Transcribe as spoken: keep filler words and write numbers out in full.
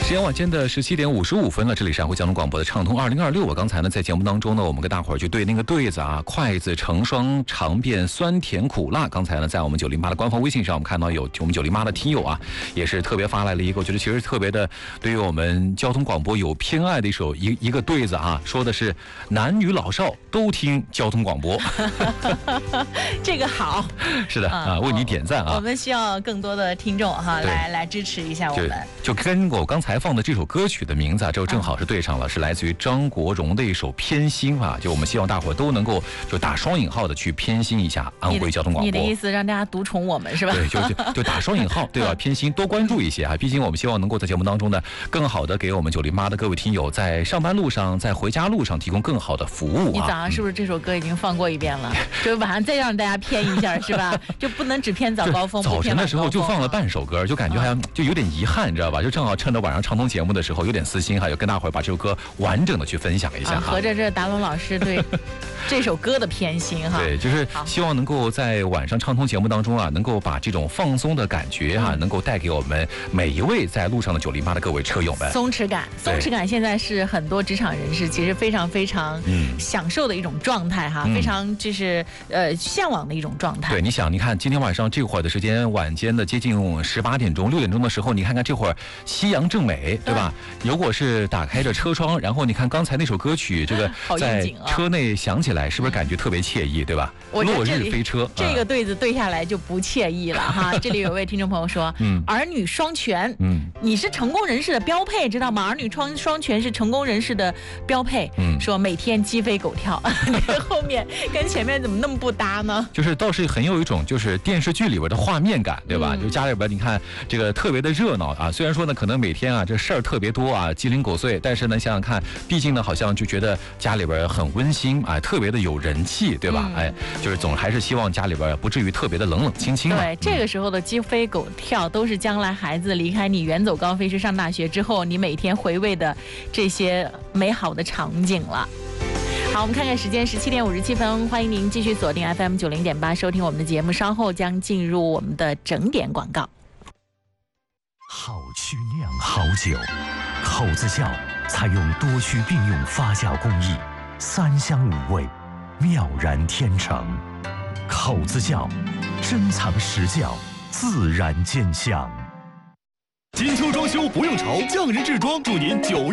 时间晚间的十七点五十五分了，这里是安徽交通广播的畅通二零二六。我刚才呢在节目当中呢，我们跟大伙儿去对那个对子啊，筷子成双，尝遍酸甜苦辣。刚才呢在我们九零八的官方微信上，我们看到有我们九零八的听友啊，也是特别发来了一个，我觉得其实特别的对于我们交通广播有偏爱的一首一一个对子啊，说的是男女老少都听交通广播。 这个好， 是的啊，为你点赞啊！ 我们需要更多的听众哈，来来支持一下我们。 就跟我刚才放的这首歌曲的名字啊，就正好是对上了，是来自于张国荣的一首《偏心》啊。就我们希望大伙都能够就打双引号的去偏心一下安徽交通广播。 你的意思让大家独宠我们是吧？ 对，就就就打双引号，对吧？偏心多关注一些啊，毕竟我们希望能够在节目当中呢，更好的给我们九零八的各位听友在上班路上、在回家路上提供更好的服务啊。 你早上是不是这首歌已经放过一遍了？就晚上再让大家偏一下是吧？就不能只偏早高峰， 早晨的时候就放了半首歌，就感觉好像就有点遗憾，你知道吧？就正好趁着晚上畅通节目的时候，有点私心哈，要跟大伙儿把这首歌完整的去分享一下。 啊、合着这达龙老师对这首歌的偏心哈。 对，就是希望能够在晚上畅通节目当中啊，能够把这种放松的感觉哈、啊，能够带给我们每一位在路上的九零八的各位车友们。 松弛感，松弛感现在是很多职场人士其实非常非常享受的一种状态哈，嗯、非常就是呃向往的一种状态。 对，你想，你看今天晚上这会儿的时间，晚间的接近十八点钟、六点钟的时候，你看看这会儿夕阳正美，对吧？如果是打开着车窗，然后你看刚才那首歌曲，这个在车内响起来，是不是感觉特别惬意，对吧？落日飞车， 这个对子对下来就不惬意了哈。这里有位听众朋友说，嗯，儿女双全，嗯，你是成功人士的标配，知道吗？儿女双双全是成功人士的标配。嗯，说每天鸡飞狗跳，后面跟前面怎么那么不搭呢？ 就是倒是很有一种就是电视剧里边的画面感，对吧？嗯、就家里边你看这个特别的热闹啊。虽然说呢，可能每天啊这事儿特别多啊，鸡零狗碎，但是呢，想想看，毕竟呢，好像就觉得家里边很温馨啊，特别的有人气，对吧？嗯、哎，就是总还是希望家里边不至于特别的冷冷清清。 对，这个时候的鸡飞狗跳，都是将来孩子离开你远走高飞去上大学之后，你每天回味的这些美好的场景了。好，我们看看时间，十七点五十七分，欢迎您继续锁定 F M 九零点八收听我们的节目，稍后将进入我们的整点广告。 好曲酿好酒，口子窖采用多区并用发酵工艺，三香五味，妙然天成。口子窖，珍藏实窖，自然见香。 金秋装修不用愁，匠人制装祝您九